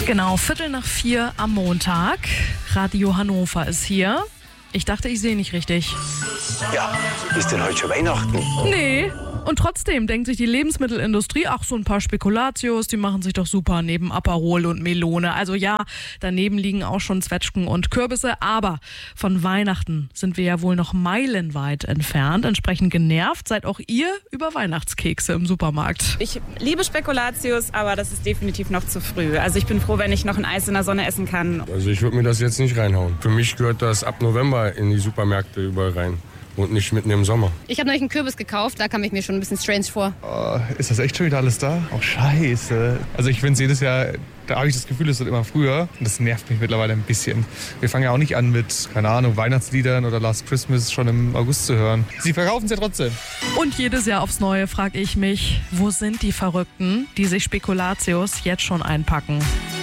Genau, 3:45 am Montag. Radio Hannover ist hier. Ich dachte, ich sehe nicht richtig. Ja, ist denn heute schon Weihnachten? Nee. Und trotzdem denkt sich die Lebensmittelindustrie, ach, so ein paar Spekulatius, die machen sich doch super neben Aperol und Melone. Also ja, daneben liegen auch schon Zwetschgen und Kürbisse, aber von Weihnachten sind wir ja wohl noch meilenweit entfernt. Entsprechend genervt seid auch ihr über Weihnachtskekse im Supermarkt. Ich liebe Spekulatius, aber das ist definitiv noch zu früh. Also ich bin froh, wenn ich noch ein Eis in der Sonne essen kann. Also ich würde mir das jetzt nicht reinhauen. Für mich gehört das ab November in die Supermärkte überall rein. Und nicht mitten im Sommer. Ich habe neulich einen Kürbis gekauft, da kam ich mir schon ein bisschen strange vor. Ist das echt schon wieder alles da? Oh, scheiße. Also ich finde es jedes Jahr, da habe ich das Gefühl, es wird immer früher. Und das nervt mich mittlerweile ein bisschen. Wir fangen ja auch nicht an mit, keine Ahnung, Weihnachtsliedern oder Last Christmas schon im August zu hören. Sie verkaufen es ja trotzdem. Und jedes Jahr aufs Neue frage ich mich, wo sind die Verrückten, die sich Spekulatius jetzt schon einpacken?